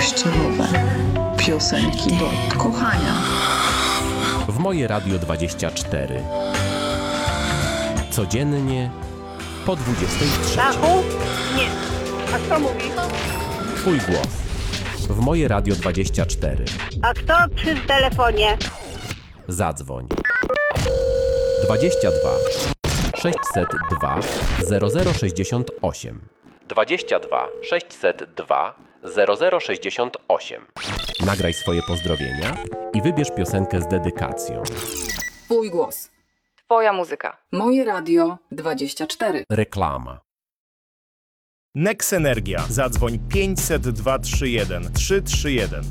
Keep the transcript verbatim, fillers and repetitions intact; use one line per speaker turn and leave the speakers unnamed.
miłościowe, piosenki do kochania.
W moje Radio dwadzieścia cztery. Codziennie po dwudziestej trzeciej.
Dachu? Nie. A kto mówi?
Twój głos. W moje Radio dwadzieścia cztery.
A kto przy telefonie?
Zadzwoń. dwadzieścia dwa sześćset dwa zero zero sześćdziesiąt osiem. dwadzieścia dwa sześćset dwa zero zero sześćdziesiąt osiem. Nagraj swoje pozdrowienia i wybierz piosenkę z dedykacją.
Twój głos.
Twoja muzyka.
Moje Radio dwadzieścia cztery.
Reklama.
Nex Energia. Zadzwoń pięćset dwa trzysta jeden trzy trzy jeden.